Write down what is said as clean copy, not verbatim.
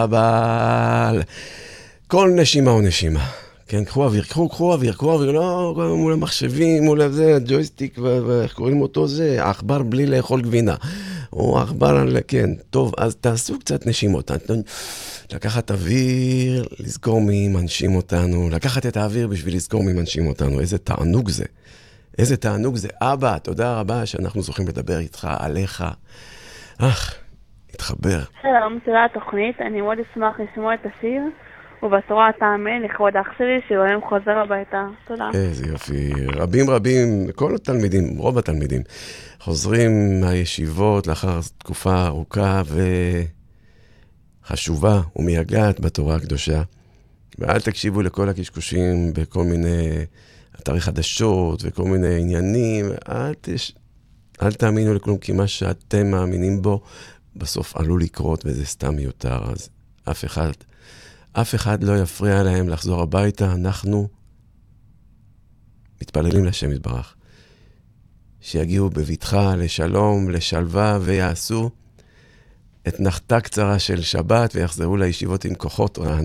אבל כל נשימה הוא נשימה. כן, קחו אוויר, קחו אוויר, לא מול המחשבים, מול זה, ג'ויסטיק, ואיך קוראים אותו זה, עכבר בלי לאכול גבינה. או עכבר, כן, טוב, אז תעשו קצת נשימות. לקחת אוויר, לזכור מי מנשים אותנו, לקחת את האוויר בשביל לזכור מי מנשים אותנו. איזה תענוג זה. איזה תענוג זה. אבא, תודה רבה שאנחנו זוכים לדבר איתך, עליך. התחבר. שלום, תודה התוכנית. אני מאוד אשמח לשמוע את השיר, ובתורה אתה אמן לכבוד אח שלי, שאוהם חוזר הביתה. תודה. איזה יופי. רבים, כל התלמידים, רוב התלמידים, חוזרים מהישיבות לאחר תקופה ארוכה וחשובה ומייגעת בתורה הקדושה. ואל תקשיבו לכל הקשקושים בכל מיני אתרי חדשות וכל מיני עניינים. אל תאמינו לכלום, כי מה שאתם מאמינים בו בסוף עלול לקרות, וזה סתם מיותר. אז אף אחד לא יפריע להם לחזור הביתה. אנחנו מתפללים לשם יתברך, שיגיעו בביטחה, לשלום, לשלווה, ויעשו את נחתה קצרה של שבת, ויחזרו לישיבות עם כוחות רעננים.